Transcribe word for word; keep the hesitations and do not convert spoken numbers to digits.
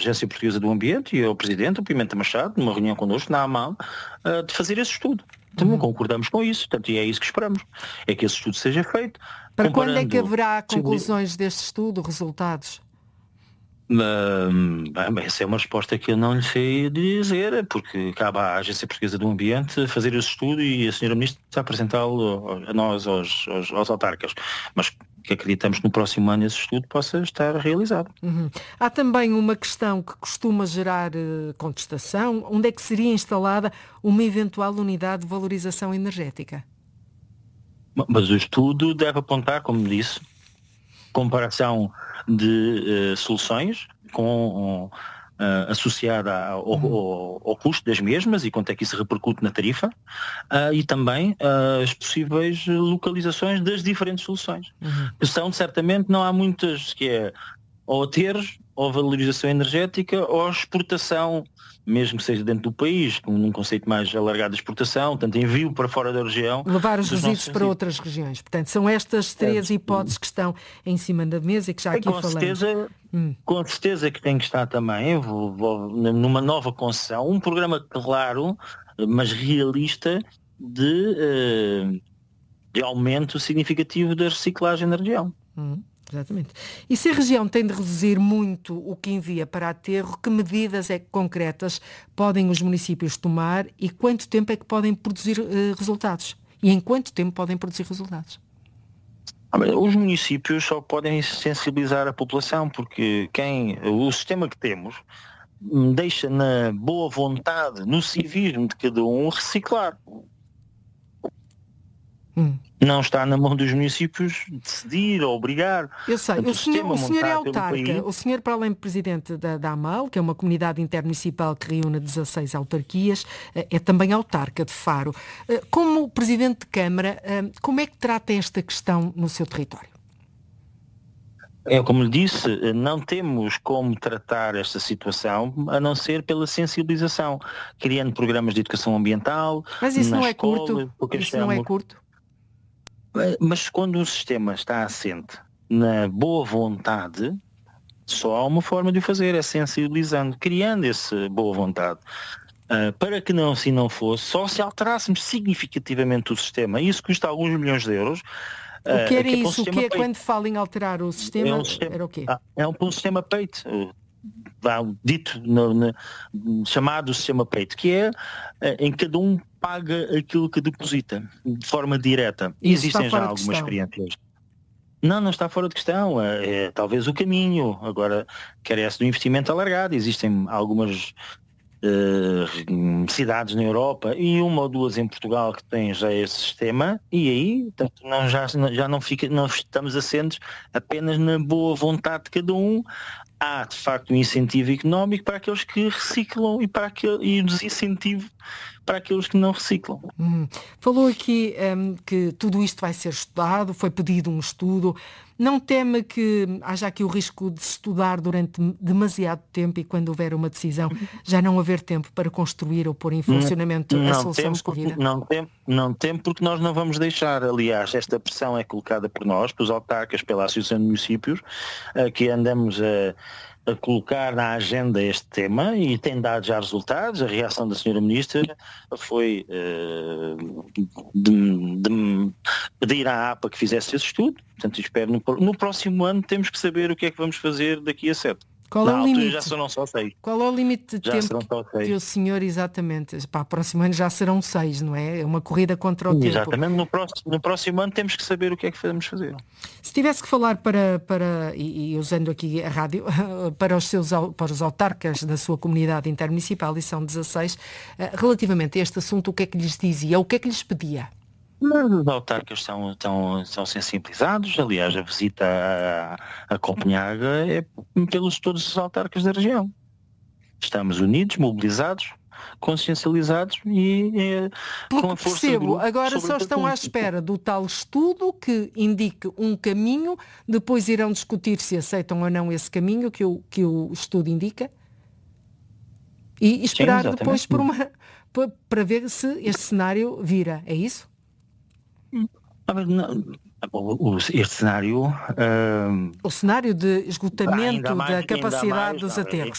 Agência Portuguesa do Ambiente e ao Presidente, o Pimenta Machado, numa reunião connosco na AMAL, uh, de fazer esse estudo. Então uhum. concordamos com isso, portanto, e é isso que esperamos, é que esse estudo seja feito. Para quando é que haverá conclusões deste estudo, resultados? Uh, bem, essa é uma resposta que eu não lhe sei dizer, porque cabe à Agência Portuguesa do Ambiente fazer esse estudo e a senhora Ministra apresentá-lo a nós, aos, aos, aos autarcas. Mas que acreditamos que no próximo ano esse estudo possa estar realizado. Uhum. Há também uma questão que costuma gerar uh, contestação. Onde é que seria instalada uma eventual unidade de valorização energética? Mas o estudo deve apontar, como disse, comparação de uh, soluções com, uh, associada ao, uhum. ao, ao custo das mesmas e quanto é que isso repercute na tarifa, uh, e também uh, as possíveis localizações das diferentes soluções. Uhum. Que são, certamente, não há muitas, que é ou aterros, ou valorização energética, ou exportação, mesmo que seja dentro do país, com um conceito mais alargado de exportação, tanto envio para fora da região. Levar os resíduos para outras regiões. Portanto, são estas três é, hipóteses que estão em cima da mesa e que já aqui com falamos. Certeza, hum. Com certeza que tem que estar também, vou, vou, numa nova concessão, um programa claro, mas realista, de, de aumento significativo da reciclagem na região. Hum. Exatamente. E se a região tem de reduzir muito o que envia para aterro, que medidas é que concretas podem os municípios tomar e quanto tempo é que podem produzir uh, resultados? E em quanto tempo podem produzir resultados? Os municípios só podem sensibilizar a população, porque quem, o sistema que temos deixa na boa vontade, no civismo de cada um, reciclar. Hum. Não está na mão dos municípios decidir ou obrigar. Eu sei, Portanto, o, senhor, o senhor é autarca, o senhor, para além de presidente da, da AMAL, que é uma comunidade intermunicipal que reúne dezasseis autarquias, é também autarca de Faro. Como presidente de Câmara, como é que trata esta questão no seu território? É, como lhe disse, não temos como tratar esta situação a não ser pela sensibilização, criando programas de educação ambiental. Mas isso não é escola, curto? Isso não é curto? Mas quando um sistema está assente na boa vontade, só há uma forma de o fazer, é sensibilizando, criando essa boa vontade. Uh, para que não assim não fosse, só se alterássemos significativamente o sistema, isso custa alguns milhões de euros. Uh, o que era que é isso? Um o que é peito. Quando fala em alterar o sistema, é um sistema era o quê? É um, um sistema peito. Dito no, no, chamado sistema peito, que é em cada um paga aquilo que deposita de forma direta. E existem já algumas experiências. Não, não está fora de questão. É, é talvez o caminho. Agora, carece do investimento alargado. Existem algumas uh, cidades na Europa e uma ou duas em Portugal que têm já esse sistema, e aí portanto, não, já, já não, fica, não estamos assentes apenas na boa vontade de cada um. Há, de facto, um incentivo económico para aqueles que reciclam e, para aquele, e um desincentivo para aqueles que não reciclam. Hum. Falou aqui um, que tudo isto vai ser estudado, foi pedido um estudo. Não teme que haja aqui o risco de se estudar durante demasiado tempo e quando houver uma decisão já não haver tempo para construir ou pôr em funcionamento não, a não solução tem, escolhida? Não tem, não tem, porque nós não vamos deixar. Aliás, esta pressão é colocada por nós, pelos autarcas, pela Associação de Municípios, que andamos a, a colocar na agenda este tema e tem dado já resultados. A reação da senhora Ministra foi uh, de, de pedir à APA que fizesse esse estudo. Portanto, espero no, no próximo ano temos que saber o que é que vamos fazer daqui a sete. Qual é o limite? Já serão só seis. Qual é o limite de já tempo que o senhor, exatamente, para o próximo ano já serão seis, não é? É uma corrida contra o exatamente, tempo. Exatamente, no próximo, no próximo ano temos que saber o que é que vamos fazer. Se tivesse que falar para, para e, e usando aqui a rádio, para os seus para os autarcas da sua comunidade intermunicipal, e são dezasseis, relativamente a este assunto, o que é que lhes dizia? O que é que lhes pedia? Mas os autarcas são, são, são sensibilizados. Aliás, a visita a, a Copenhaga é pelos todos os autarcas da região. Estamos unidos, mobilizados, consciencializados e é, com a força percebo, do grupo. Agora só estão à espera do tal estudo que indique um caminho, depois irão discutir se aceitam ou não esse caminho que o, que o estudo indica e esperar Sim, depois por uma, para ver se este cenário vira, é isso? Este cenário... Uh, o cenário de esgotamento mais, da capacidade mais, dos aterros.